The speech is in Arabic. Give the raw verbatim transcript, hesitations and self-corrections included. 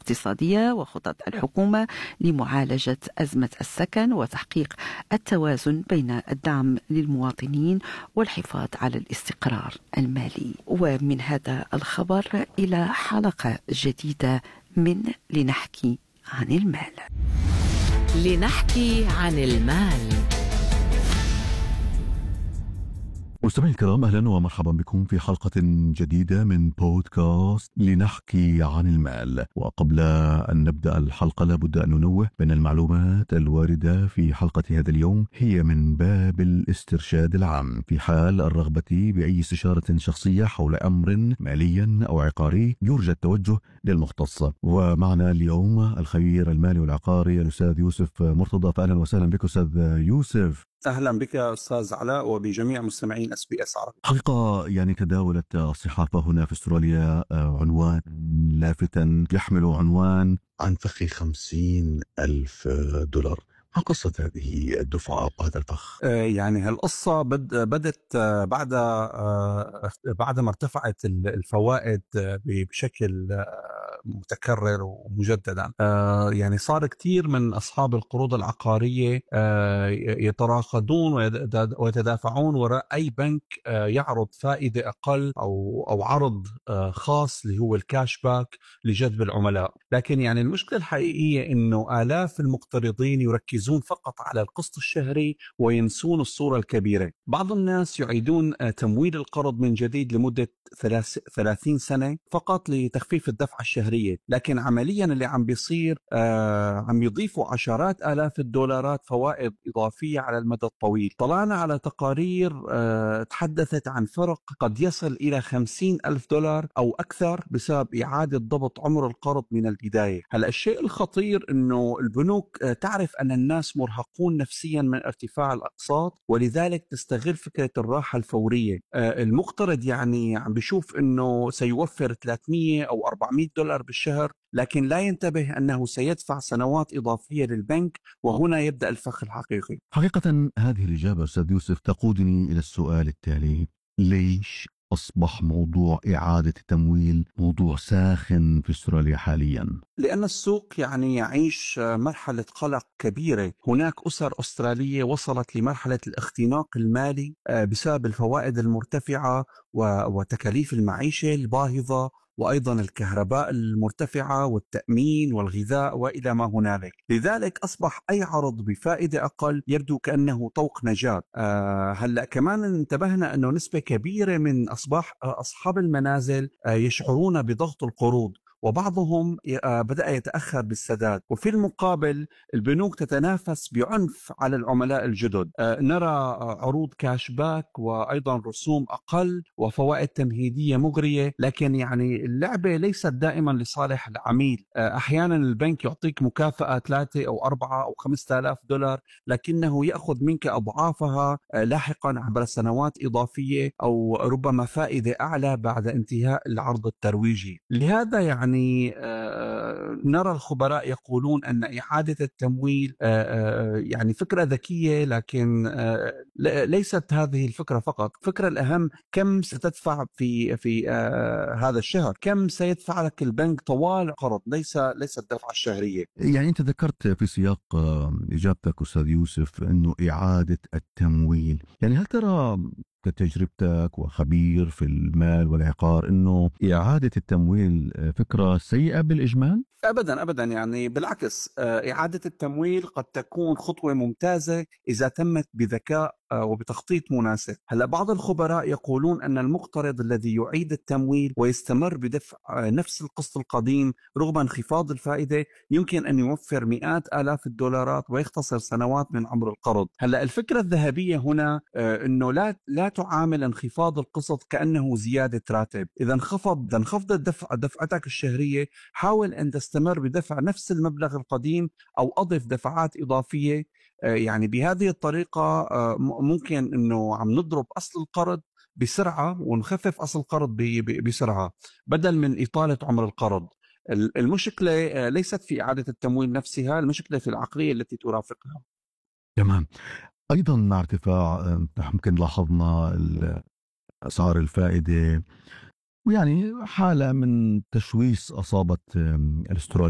الاقتصادية وخطط الحكومة لمعالجة أزمة السكن وتحقيق التوازن بين الدعم للمواطنين والحفاظ على الاستقرار المالي. ومن هذا الخبر إلى حلقة جديدة من لنحكي عن المال. لنحكي عن المال. مستمعي الكرام، أهلا ومرحبا بكم في حلقة جديدة من بودكاست لنحكي عن المال. وقبل أن نبدأ الحلقة لابد أن ننوه بأن المعلومات الواردة في حلقة هذا اليوم هي من باب الاسترشاد العام. في حال الرغبة بأي استشارة شخصية حول أمر مالي أو عقاري يرجى التوجه للمختص. ومعنا اليوم الخبير المالي والعقاري الأستاذ يوسف مرتضى، فأهلا وسهلا بك أستاذ يوسف. أهلا بك أستاذ علاء وبجميع مستمعين اس بي اس عربي. حقيقة يعني تداولت الصحافة هنا في استراليا عنوان لافتا يحمل عنوان عن فخ خمسين ألف دولار. ما قصة هذه الدفعة وهذا الفخ؟ يعني هالقصة بدت بعد بعد ما ارتفعت الفوائد بشكل متكرر ومجددا. يعني صار كثير من أصحاب القروض العقارية يتراقدون ويتدافعون وراء أي بنك يعرض فائدة أقل أو أو عرض خاص اللي هو الكاش باك لجذب العملاء. لكن يعني المشكلة الحقيقية إنه آلاف المقترضين يركزون فقط على القسط الشهري وينسون الصورة الكبيرة. بعض الناس يعيدون تمويل القرض من جديد لمدة ثلاثين سنة فقط لتخفيف الدفعة الشهرية، لكن عمليا اللي عم بيصير آه عم يضيفوا عشرات آلاف الدولارات فوائد إضافية على المدى الطويل. طلعنا على تقارير آه تحدثت عن فرق قد يصل إلى خمسين ألف دولار أو أكثر بسبب إعادة ضبط عمر القرض من البداية. هلأ الشيء الخطير إنه البنوك آه تعرف أن الناس مرهقون نفسيا من ارتفاع الأقساط، ولذلك تستغل فكرة الراحة الفورية. آه المقترض يعني عم بيشوف إنه سيوفر ثلاثمية أو أربعمية دولار بالشهر، لكن لا ينتبه أنه سيدفع سنوات إضافية للبنك، وهنا يبدأ الفخ الحقيقي. حقيقة هذه الإجابة أستاذ يوسف تقودني إلى السؤال التالي: ليش أصبح موضوع إعادة التمويل موضوع ساخن في استراليا حاليا؟ لأن السوق يعني يعيش مرحلة قلق كبيرة. هناك أسر أسترالية وصلت لمرحلة الاختناق المالي بسبب الفوائد المرتفعة وتكاليف المعيشة الباهظة، وأيضا الكهرباء المرتفعة والتأمين والغذاء وإلى ما هنالك. لذلك أصبح أي عرض بفائدة أقل يبدو كأنه طوق نجاة. أه هلأ كمان انتبهنا أنه نسبة كبيرة من أصبح أصحاب المنازل يشعرون بضغط القروض، وبعضهم بدأ يتأخر بالسداد. وفي المقابل البنوك تتنافس بعنف على العملاء الجدد. نرى عروض كاش باك وأيضا رسوم أقل وفوائد تمهيدية مغرية، لكن يعني اللعبة ليست دائما لصالح العميل. أحيانا البنك يعطيك مكافأة ثلاثة أو أربعة أو خمسة آلاف دولار، لكنه يأخذ منك أضعافها لاحقا عبر سنوات إضافية أو ربما فائدة أعلى بعد انتهاء العرض الترويجي. لهذا يعني يعني آه نرى الخبراء يقولون أن إعادة التمويل آه آه يعني فكرة ذكية، لكن آه ليست هذه الفكرة فقط. الفكرة الأهم كم ستدفع في في آه هذا الشهر، كم سيدفع لك البنك طوال قرض، ليس ليس الدفعة الشهرية. يعني أنت ذكرت في سياق إجابتك أستاذ يوسف أنه إعادة التمويل، يعني هل ترى كتجربتك وخبير في المال والعقار أنه إعادة التمويل فكرة سيئة بالإجمال؟ أبدا أبدا، يعني بالعكس. إعادة التمويل قد تكون خطوة ممتازة إذا تمت بذكاء وبتخطيط مناسب. هلا بعض الخبراء يقولون أن المقترض الذي يعيد التمويل ويستمر بدفع نفس القسط القديم رغم انخفاض الفائدة يمكن أن يوفر مئات آلاف الدولارات ويختصر سنوات من عمر القرض. هلا الفكرة الذهبية هنا أنه لا لا تعامل انخفاض القسط كأنه زيادة راتب. إذا انخفض إذا انخفضت دفع دفعتك الشهرية، حاول أن تستمر بدفع نفس المبلغ القديم أو أضف دفعات إضافية. يعني بهذه الطريقة ممكن أنه عم نضرب أصل القرض بسرعة ونخفف أصل القرض بسرعة بدل من إطالة عمر القرض. المشكلة ليست في إعادة التمويل نفسها، المشكلة في العقلية التي ترافقها. تمام. أيضا مع ارتفاع يمكن لاحظنا أسعار الفائدة، ويعني حالة من تشويش أصابت الاستراليين